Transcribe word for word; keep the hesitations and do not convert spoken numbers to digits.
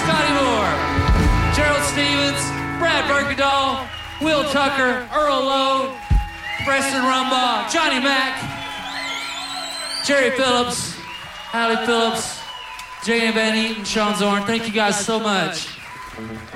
Scotty Moore, Gerald Stevens, Brad Bergendahl, Will Tucker, Earl Lowe, Preston Rumbaugh, Johnny Mack, Jerry Phillips, Hallie Phillips, J M Van Eaton, Sean Zorn. Thank you guys so much.